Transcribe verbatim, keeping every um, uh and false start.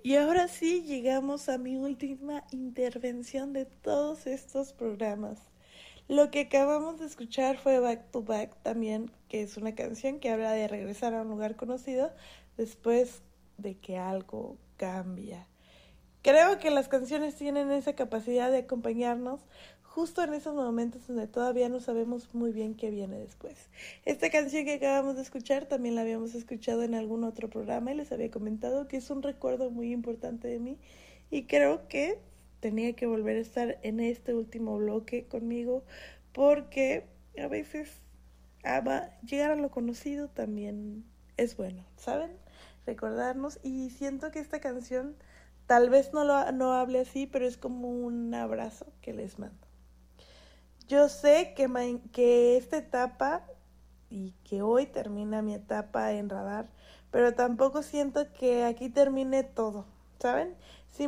Y ahora sí llegamos a mi última intervención de todos estos programas. Lo que acabamos de escuchar fue Back to Back también, que es una canción que habla de regresar a un lugar conocido después de que algo cambia. Creo que las canciones tienen esa capacidad de acompañarnos justo en esos momentos donde todavía no sabemos muy bien qué viene después. Esta canción que acabamos de escuchar también la habíamos escuchado en algún otro programa y les había comentado que es un recuerdo muy importante de mí y creo que tenía que volver a estar en este último bloque conmigo porque a veces ama, llegar a lo conocido también es bueno, ¿saben? Recordarnos y siento que esta canción tal vez no lo no hable así, pero es como un abrazo que les mando. Yo sé que, ma- que esta etapa y que hoy termina mi etapa en radar, pero tampoco siento que aquí termine todo, ¿saben?